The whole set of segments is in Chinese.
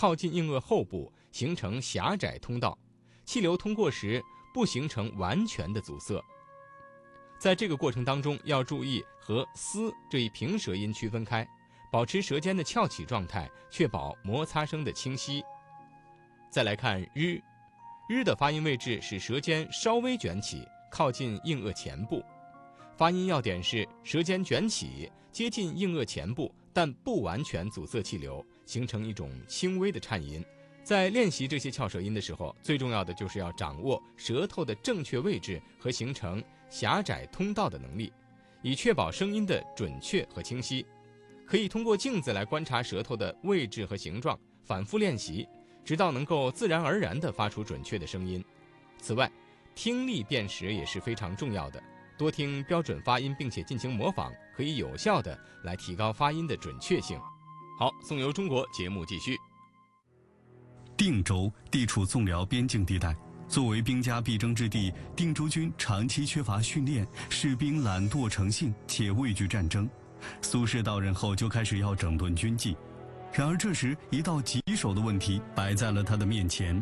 靠近硬腭后部，形成狭窄通道，气流通过时不形成完全的阻塞。在这个过程当中，要注意和嘶这一平舌音区分开，保持舌尖的翘起状态，确保摩擦声的清晰。再来看日，日的发音位置是舌尖稍微卷起，靠近硬腭前部。发音要点是舌尖卷起，接近硬腭前部，但不完全阻塞气流，形成一种轻微的颤音。在练习这些翘舌音的时候，最重要的就是要掌握舌头的正确位置和形成狭窄通道的能力，以确保声音的准确和清晰。可以通过镜子来观察舌头的位置和形状，反复练习，直到能够自然而然地发出准确的声音。此外，听力辨识也是非常重要的，多听标准发音并且进行模仿，可以有效地来提高发音的准确性。好，颂游中国节目继续。 定州地处宋辽边境地带，作为兵家必争之地，定州军长期缺乏训练，士兵懒惰成性，且畏惧战争。苏轼到任后就开始要整顿军纪，然而这时一道棘手的问题摆在了他的面前。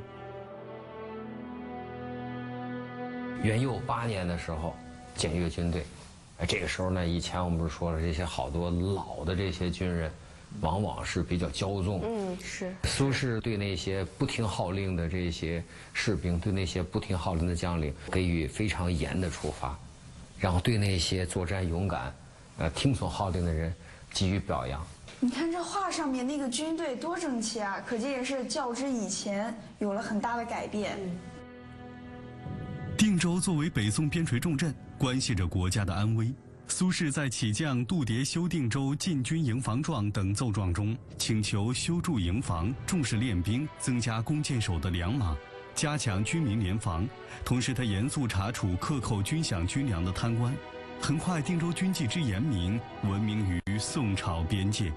元佑8年的时候，检阅军队，这个时候呢，以前我们不是说了，这些好多老的这些军人，往往是比较骄纵。 是。 苏轼对那些不听号令的这些士兵，对那些不听号令的将领，给予非常严的处罚，然后对那些作战勇敢、听从号令的人给予表扬。 你看这画上面那个军队多整齐啊，可见也是较之以前有了很大的改变。 定州作为北宋边陲重镇，关系着国家的安危。苏轼在起将杜迭修定州进军营房状等奏状中，请求修筑营房，重视练兵，增加弓箭手的良马，加强军民联防。同时，他严肃查处克扣军饷军粮的贪官。很快，定州军纪之严明，闻名于宋朝边界。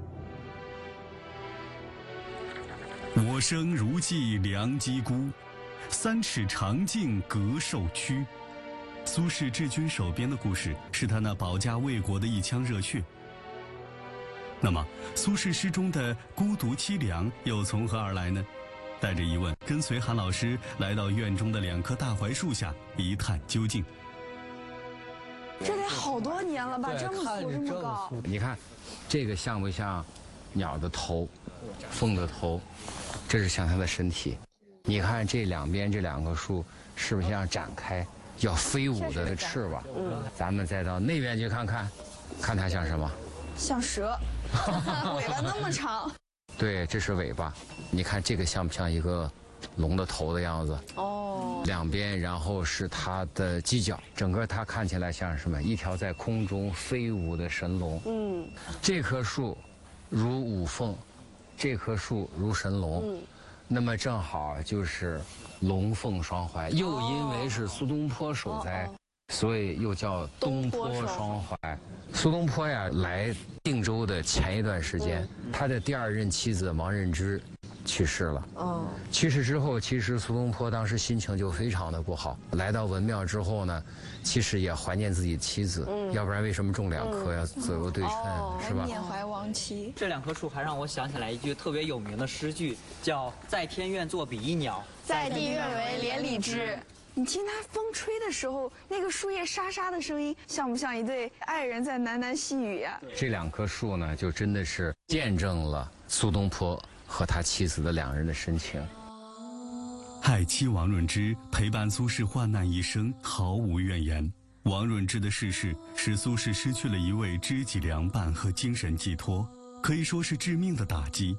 我生如寄良机孤，3尺长径隔受屈。苏轼治军守边的故事，是他那保家卫国的一腔热血。那么，苏轼诗中的孤独凄凉又从何而来呢？带着疑问，跟随韩老师来到院中的2棵大槐树下，一探究竟。 这得好多年了吧？这么粗这么高。 你看，这个像不像鸟的头、凤的头？这是像它的身体。你看这两边这2棵树，是不是像展开要飞舞的翅膀？咱们再到那边去看看，看它像什么？ 像蛇，尾巴那么长。 对，这是尾巴。你看这个像不像一个龙的头的样子？两边，然后是它的犄角，整个它看起来像什么？一条在空中飞舞的神龙。这棵树如五凤，这棵树如神龙。那么正好就是龙凤双怀，又因为是苏东坡守灾，所以又叫东坡双怀。苏东坡呀，来定州的前一段时间，他的第2任妻子王任之去世了。去世之后，其实苏东坡当时心情就非常的不好。来到文庙之后呢，其实也怀念自己妻子，要不然为什么种2棵呀？左右对称，是吧？ 缅怀亡妻。 这2棵树还让我想起来一句特别有名的诗句，叫“在天愿作比翼鸟， 在地愿为连理枝”。你听它风吹的时候，那个树叶沙沙的声音，像不像一对爱人在喃喃细语呀？ 这2棵树呢，就真的是见证了苏东坡和他妻子的2人的深情。 爱妻王润之陪伴苏轼患难一生，毫无怨言。王润之的逝世使苏轼失去了一位知己良伴和精神寄托，可以说是致命的打击。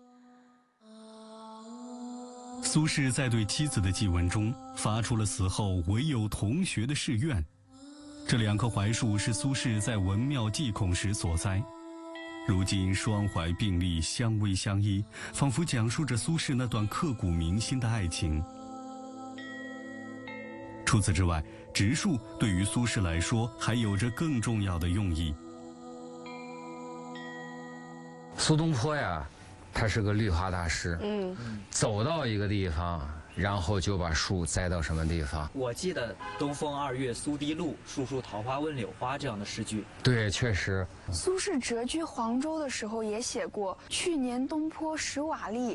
苏轼在对妻子的祭文中发出了死后唯有同学的誓愿。这2棵槐树是苏轼在文庙祭孔时所栽，如今双怀并立，相偎相依，仿佛讲述着苏轼那段刻骨铭心的爱情。除此之外，植树对于苏轼来说还有着更重要的用意。 苏东坡呀，他是个绿化大师。走到一个地方，然后就把树栽到什么地方。 我记得“东风2月苏堤路，树树桃花问柳花”这样的诗句。 对，确实。 苏轼谪居黄州的时候也写过：“去年东坡10瓦砾，